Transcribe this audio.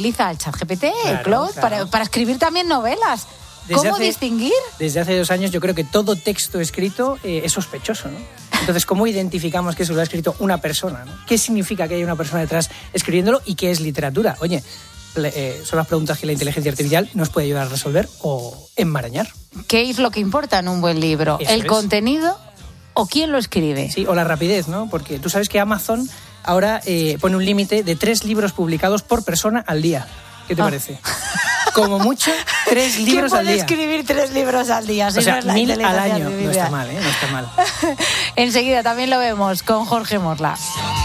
utiliza el ChatGPT, Claude, para escribir también novelas. ¿Cómo distinguir? Desde hace 2 años yo creo que todo texto escrito es sospechoso, ¿no? Entonces, ¿cómo identificamos que eso lo ha escrito una persona, ¿no? ¿Qué significa que haya una persona detrás escribiéndolo y qué es literatura? Oye, son las preguntas que la inteligencia artificial nos puede ayudar a resolver o enmarañar. ¿Qué es lo que importa en un buen libro? ¿El contenido o quién lo escribe? Sí, o la rapidez, ¿no? Porque tú sabes que Amazon ahora pone un límite de 3 libros publicados por persona al día. ¿Qué te parece? Como mucho, 3 libros al día. ¿Quién puede escribir 3 libros al día? Si o sea, no 1000 al año. No está mal, ¿eh? No está mal. Enseguida también lo vemos con Jorge Morla.